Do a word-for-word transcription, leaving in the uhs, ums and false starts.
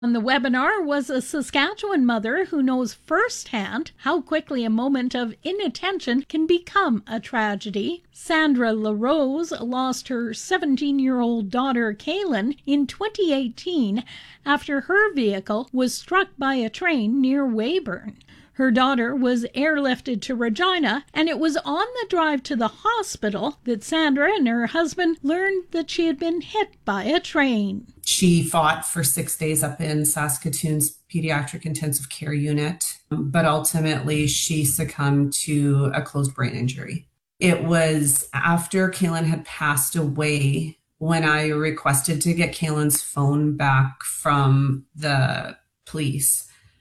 On the webinar was a Saskatchewan mother who knows firsthand how quickly a moment of inattention can become a tragedy. Sandra LaRose lost her seventeen-year-old daughter, Kaylin, in twenty eighteen after her vehicle was struck by a train near Weyburn. Her daughter was airlifted to Regina, and it was on the drive to the hospital that Sandra and her husband learned that she had been hit by a train. She fought for six days up in Saskatoon's pediatric intensive care unit, but ultimately she succumbed to a closed brain injury. It was after Kaylin had passed away when I requested to get Kaylin's phone back from the police.